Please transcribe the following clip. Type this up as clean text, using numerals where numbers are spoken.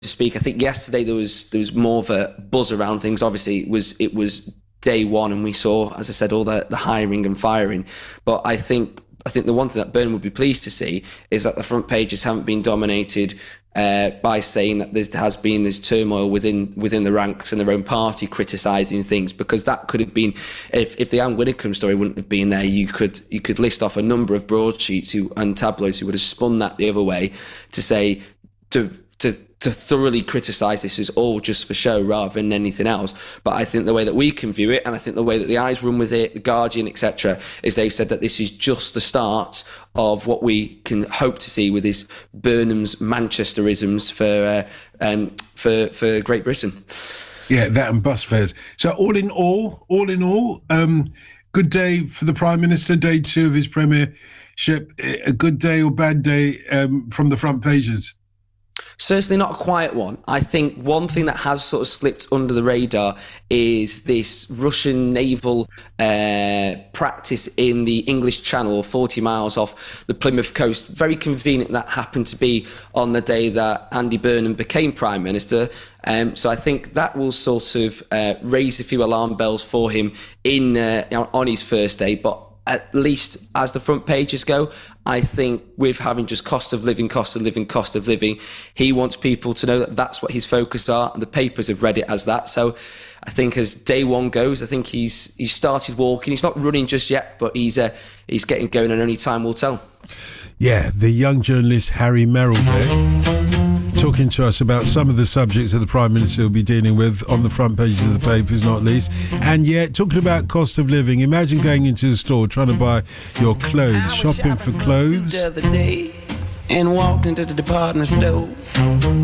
to speak. I think yesterday there was more of a buzz around things. Obviously, it was day one, and we saw, as I said, all the hiring and firing. But I think the one thing that Burnham would be pleased to see is that the front pages haven't been dominated by saying that there has been this turmoil within the ranks and their own party criticising things, because that could have been, if the Anne Widdecombe story wouldn't have been there, you could list off a number of broadsheets and tabloids who would have spun that the other way to say to thoroughly criticise this is all just for show rather than anything else. But I think the way that we can view it, and I think the way that the Eyes run with it, the Guardian, etc., is they've said that this is just the start of what we can hope to see with this Burnham's Manchesterisms for Great Britain. Yeah, that and bus fares. So all in all, good day for the Prime Minister, day 2 of his premiership. A good day or bad day from the front pages? Certainly not a quiet one. I think one thing that has sort of slipped under the radar is this Russian naval practice in the English Channel, 40 miles off the Plymouth coast. Very convenient that happened to be on the day that Andy Burnham became Prime Minister. So I think that will sort of raise a few alarm bells for him on his first day. But at least as the front pages go, I think with having just cost of living, he wants people to know that that's what his focus are, and the papers have read it as that. So I think as day one goes, I think he's started walking. He's not running just yet, but he's getting going, and only time will tell. Yeah, the young journalist Harry Merrill there, talking to us about some of the subjects that the Prime Minister will be dealing with on the front pages of the papers, not least. And yet, talking about cost of living, imagine going into the store trying to buy your clothes, shopping for clothes. The other day and walked into the department store.